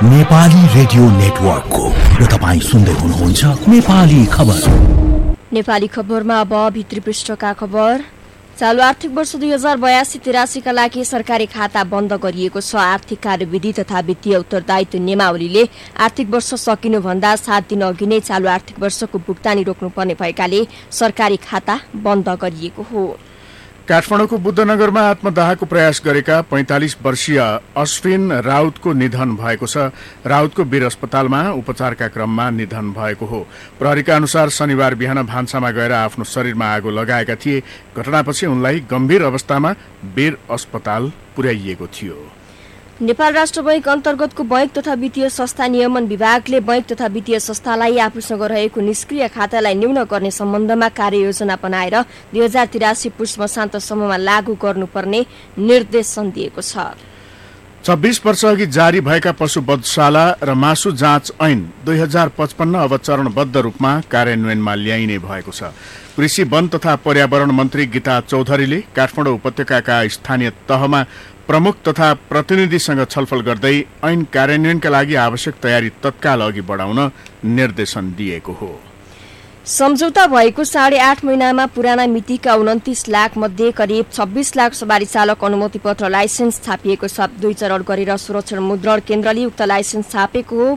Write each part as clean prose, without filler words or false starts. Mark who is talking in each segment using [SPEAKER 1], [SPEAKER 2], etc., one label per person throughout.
[SPEAKER 1] Nepali radio नेटवर्कको र तपाईं सुन्दै हुनुहुन्छ नेपाली खबर।
[SPEAKER 2] नेपाली खबरमा अब भित्री पृष्ठका खबर। चालु आर्थिक वर्ष 2082-83 का लागि सरकारी खाता बन्द गरिएको छ। आर्थिक कार्यविधि तथा वित्तीय उत्तरदायित्व नियमावलीले आर्थिक वर्ष सकिनुभन्दा 7 दिन अघि नै चालु आर्थिक वर्षको भुक्तानी रोक्नुपर्ने भएकाले सरकारी खाता बन्द गरिएको हो।
[SPEAKER 3] काठमाडौँको बुद्धनगरमा आत्मदाहको प्रयास गरेका 45 वर्षीय अश्विन राउतको निधन भएको छ। राउतको वीर अस्पतालमा उपचारका क्रममा निधन भएको हो। प्रहरीका अनुसार शनिबार बिहान भान्सामा गएर आफ्नो शरीरमा आगो लगाएका थिए। घटनापछि उनलाई गम्भीर अवस्थामा वीर अस्पताल पुर्याइएको थियो।
[SPEAKER 2] नेपाल राष्ट्र बैंक अन्तर्गतको बैंक तथा वित्तीय संस्था नियमन विभागले बैंक तथा वित्तीय संस्थालाई आफूसँग रहेको निष्क्रिय खातालाई न्यून गर्ने सम्बन्धमा कार्ययोजना बनाएर 2083 पुष मसान्तसम्ममा लागू गर्नुपर्ने निर्देशन दिएको छ।
[SPEAKER 3] 26 वर्ष अघि जारी भएका पशु वधशाला र मासु जाँच ऐन 2055 अब चरणबद्ध रूपमा कार्यान्वयनमा ल्याइने भएको छ। कृषि वन तथा पर्यावरण मन्त्री गीता चौधरीले काठमाडौँ उपत्यकाका स्थानीय तहमा प्रमुख तथा प्रतिनिधिसँग छलफल गर्दै ऐन कार्यान्वयनका लागि आवश्यक तयारी तत्काल अघि बढाउन निर्देशन दिएको हो।
[SPEAKER 2] सम्झौता भएको 8.5 महिनामा पुराना मितिका 29 लाख मध्ये करिब 26 लाख सवारी चालक अनुमति पत्र लाइसेन्स छापिएको छ। 2 चरण गरेर सुरक्षण मुद्रण केन्द्रले उक्त लाइसेन्स छापेको हो।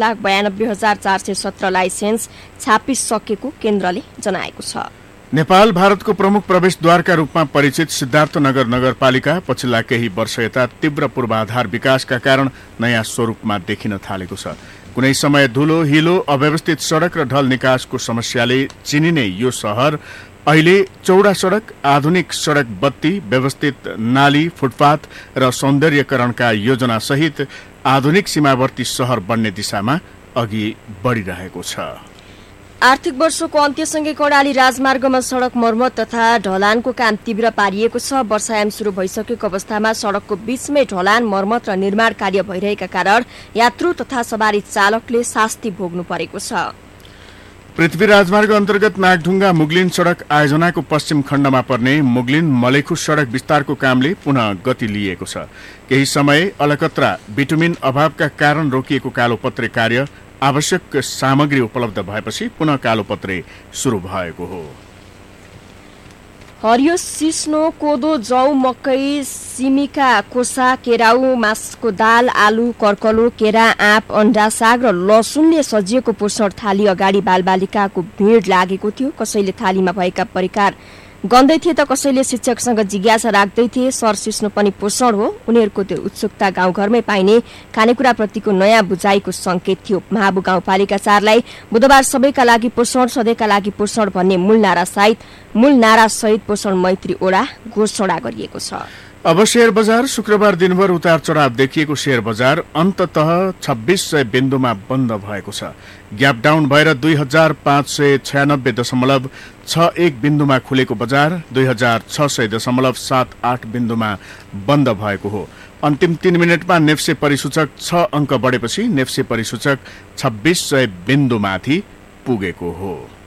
[SPEAKER 2] 25,92,417 लाइसेन्स छापिसकेको केन्द्रले जनाएको छ।
[SPEAKER 3] नेपाल भारतको प्रमुख प्रवेशद्वारका रूपमा परिचित सिद्धार्थनगर नगरपालिका पछिल्ला केही वर्ष यता तीव्र पूर्वाधार विकासका कारण नयाँ स्वरूपमा देखिन थालेको छ। कुनै समय धुलो, हिलो, अव्यवस्थित सड़क र ढल निकासको समस्याले चिनिने यो शहर अहिले चौडा सड़क, आधुनिक सड़क बत्ती, व्यवस्थित नाली, फुटपाथ र सौन्दर्यकरणका योजना सहित आधुनिक सीमावर्ती शहर बन्ने दिशामा अघि बढ़िरहेको छ।
[SPEAKER 2] आर्थिक वर्षको अन्त्यसँगै कर्णाली राजमार्गमा सड़क मर्मत तथा ढलानको काम तीव्र पारिएको छ। वर्षायाम शुरू भइसकेको अवस्थामा सड़कको बीचमै ढलान, मर्मत र निर्माण कार्य भइरहेका कारण यात्रु तथा सवारी चालकले शास्ति भोग्नु परेको छ।
[SPEAKER 3] पृथ्वी राजमार्ग अन्तर्गत नागढुङ्गा मुगलिन सड़क आयोजनाको पश्चिम खण्डमा पर्ने मुगलिन मलेखु सड़क विस्तारको कामले पुनः गति लिएको छ। केही समय अलकत्रा बिटुमिन अभावका कारण रोकिएको कालोपत्रे कार्य आवश्यक सामग्री उपलब्ध भएपछि पुनः कालोपत्रे शुरू भएको हो।
[SPEAKER 2] हरियो सिस्नो, कोदो, जौ, मकै, सिमीका कोसा, केराउ, मासको दाल, आलु, कर्कलो, केरा, आँप, अण्डा, साग र लसुनले सजिएको पोषण थाली अगाडि बालबालिकाको भिड लागेको थियो। कसैले थालीमा भएका परिकार गन्दै थिए त कसैले शिक्षकसँग जिज्ञासा राख्दै थिए। सर सिस्नो पनि पोषण हो। उनीहरूको त्यो उत्सुकता गाउँघरमै पाइने खानेकुराप्रतिको नयाँ बुझाइको संकेत थियो। महाबु गाउँपालिका 4लाई बुधबार सबैका लागि पोषण, सधैँका लागि पोषण भन्ने मूल नारा सहित पोषण मैत्री ओडा घोषणा गरिएको छ।
[SPEAKER 3] अब शेयर बजार। शुक्रबार दिनभर उतार चढाव देखिएको शेयर बजार अन्ततः 2600 बिन्दुमा बन्द भएको छ। ग्याप डाउन भएर 2596.61 बिन्दुमा खुलेको बजार 2600.78 बिन्दुमा बन्द भएको हो। अन्तिम 3 मिनटमा नेप्से परिसूचक 6 अंक बढेपछि नेप्से परिसूचक 2600 बिन्दुमाथि पुगेको हो।